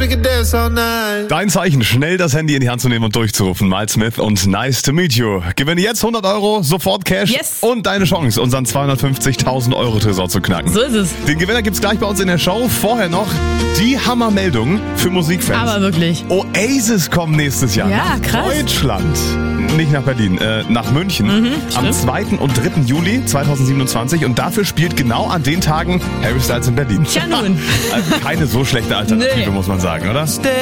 we could dance all night. Dein Zeichen, schnell das Handy in die Hand zu nehmen und durchzurufen. Miles Smith und Nice to Meet You. Gewinne jetzt 100 Euro, sofort Cash und deine Chance, unseren 250.000 Euro Tresor zu knacken. So ist es. Den Gewinner gibt's gleich bei uns in der Show. Vorher noch die Hammermeldung für Musikfans. Aber wirklich. Oasis kommen nächstes Jahr Ja, nach krass. Deutschland. Nicht nach Berlin, nach München. Am 2. und 3. Juli 2027. Und dafür spielt genau an den Tagen Harry Styles in Berlin. Tja nun. Also keine so schlechte Alternative, muss man sagen, oder?